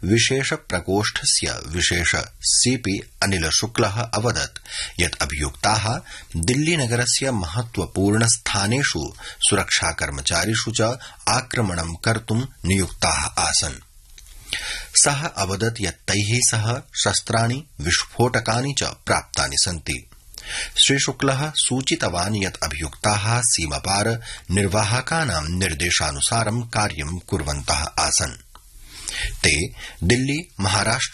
विशेष प्रकोष्ठस्य विशेष सीपी अनिल शुक्लः अवदत् यत् अभियुक्ताः दिल्लीनगरस्य महत्वपूर्ण स्थानेषु सुरक्षाकर्मचारिषु च आक्रमणं कर्तुं नियुक्ताः आसन्। सः अवदत् यत् तैः सह शस्त्राणि विस्फोटकानि च प्राप्तानि सन्ति। श्रीशुक्लः सूचितवान् यत् अभियुक्ताः सीमापार निर्वाहकानां निर्देशानुसारं कार्यं कुर्वन्तः आसन्। ते दिल्ली महाराष्ट्र